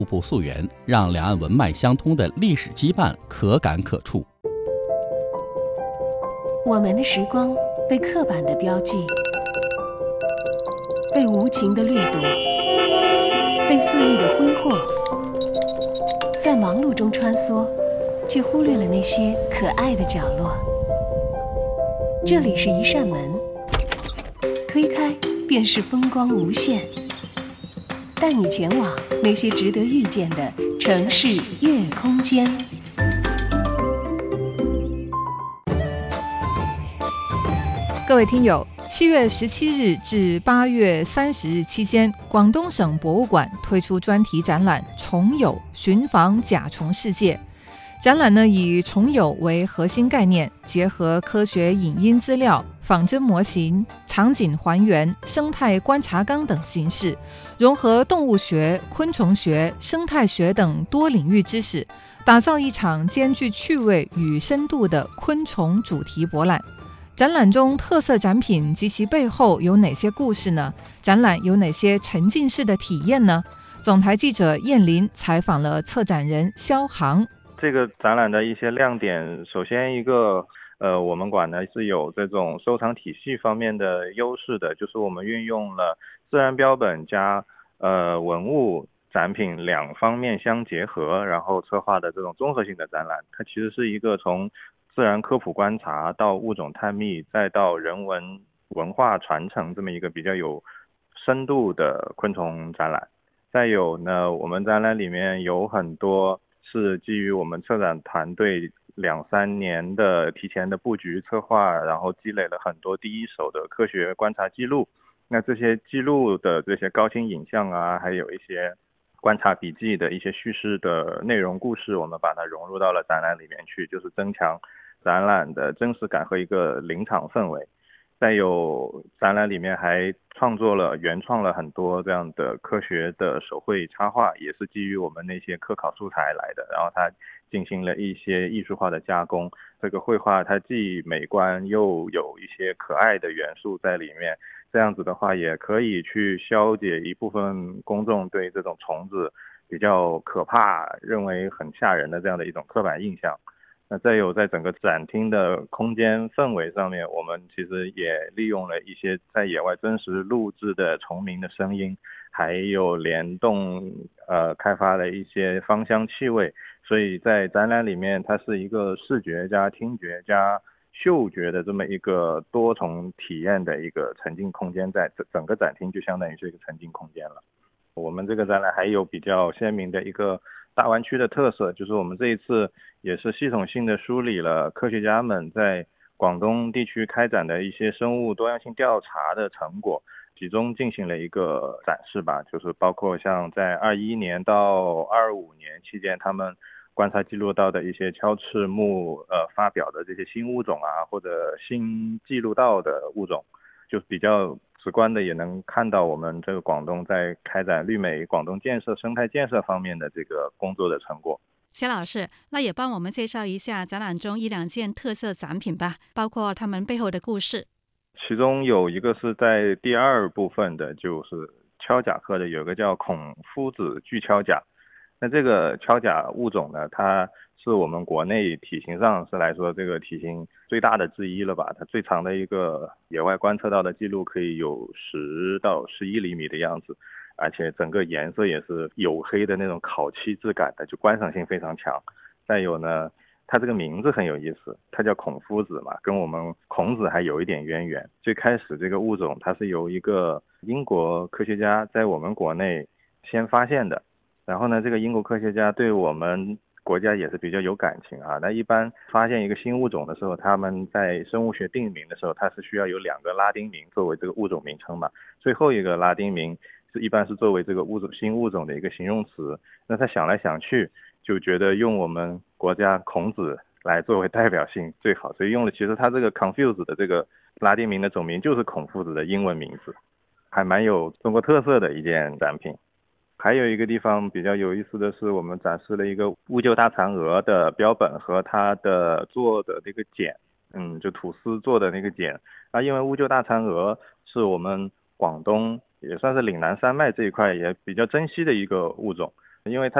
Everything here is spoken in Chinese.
互补溯源，让两岸文脉相通的历史羁绊可感可触。 我们的时光被刻板的标记，被无情的掠夺，被肆意的挥霍，在忙碌中穿梭，却忽略了那些可爱的角落。这里是一扇门，推开便是风光无限，带你前往那些值得遇见的城市夜空间。 各位听友，7月17日至8月30日期间，广东省博物馆推出专题展览《虫友：寻访甲虫世界》。展览呢以虫友为核心概念，结合科学影音资料、仿真模型、场景还原、生态观察缸等形式，融合动物学、昆虫学、生态学等多领域知识，打造一场兼具趣味与深度的昆虫主题博览。展览中特色展品及其背后有哪些故事呢？展览有哪些沉浸式的体验呢？总台记者燕林采访了策展人肖航。 这个展览的一些亮点，首先一个我们馆呢是有这种收藏体系方面的优势的，就是我们运用了自然标本加文物展品两方面相结合，然后策划的这种综合性的展览。它其实是一个从自然科普观察到物种探秘再到人文文化传承这么一个比较有深度的昆虫展览。再有呢，我们展览里面有很多是基于我们策展团队2-3年的提前的布局策划，然后积累了很多第一手的科学观察记录。那这些记录的这些高清影像啊，还有一些观察笔记的一些叙事的内容故事，我们把它融入到了展览里面去，就是增强展览的真实感和一个临场氛围。再有展览里面还原创了很多这样的科学的手绘插画，也是基于我们那些科考素材来的，然后它进行了一些艺术化的加工。这个绘画它既美观又有一些可爱的元素在里面，这样子的话也可以去消解一部分公众对这种虫子比较可怕、认为很吓人的这样的一种刻板印象。那再有在整个展厅的空间氛围上面，我们其实也利用了一些在野外真实录制的虫鸣的声音，还有联动开发了一些芳香气味，所以在展览里面它是一个视觉加听觉加嗅觉的这么一个多重体验的一个沉浸空间，在整个展厅就相当于是一个沉浸空间了。我们这个展览还有比较鲜明的一个大湾区的特色，就是我们这一次也是系统性的梳理了科学家们在广东地区开展的一些生物多样性调查的成果，集中进行了一个展示吧，就是包括像在21年到25年期间，他们观察记录到的一些鞘翅目发表的这些新物种啊，或者新记录到的物种，就比较直观的也能看到我们这个广东在开展绿美广东建设、生态建设方面的这个工作的成果。 肖老师，那也帮我们介绍一下展览中1-2件特色展品吧，包括他们背后的故事。 其中有一个是在第2部分的，就是锹甲科的，有一个叫孔夫子巨锹甲。那这个锹甲物种呢，它是我们国内体型上是来说这个体型最大的之一了吧，它最长的一个野外观测到的记录可以有10到11厘米的样子，而且整个颜色也是黝黑的那种烤漆质感的，就观赏性非常强。再有呢，它这个名字很有意思，它叫孔夫子嘛，跟我们孔子还有一点渊源。最开始这个物种它是由一个英国科学家在我们国内先发现的，然后呢，这个英国科学家对我们国家也是比较有感情啊。那一般发现一个新物种的时候，他们在生物学定名的时候，它是需要有2个拉丁名作为这个物种名称嘛。最后一个拉丁名一般是作为这个新物种的一个形容词。那他想来想去，就觉得用我们国家孔子来作为代表性最好，所以用了其实他这个 Confuse 的这个拉丁名的总名就是孔夫子的英文名字，还蛮有中国特色的一件展品。还有一个地方比较有意思的是，我们展示了一个乌桕大蚕蛾的标本和它的做的那个茧，就吐丝做的那个茧。因为乌桕大蚕蛾是我们广东也算是岭南山脉这一块也比较珍稀的一个物种， 因为它